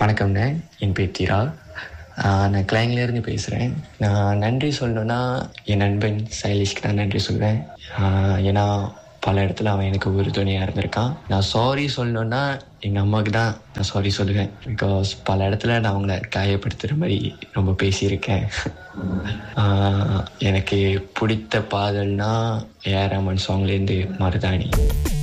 வணக்கம்ண்ணே, என் பேர் தீரா. நான் கிளாங்லேருந்து பேசுகிறேன். நான் நன்றி சொல்லணுன்னா என் நண்பன் சைலிஷ்க்கு தான் நன்றி சொல்வேன். ஏன்னா பல இடத்துல அவன் எனக்கு உறுதுணையாக இருந்திருக்கான். நான் சாரி சொல்லணுன்னா எங்கள் அம்மாவுக்கு தான் நான் சாரி சொல்லுவேன். பிகாஸ் பல இடத்துல நான் அவங்கள காயப்படுத்துகிற மாதிரி ரொம்ப பேசியிருக்கேன். எனக்கு பிடித்த பாடல்னா ஏஆர் ரஹ்மான் சாங்லேருந்து மருதாணி.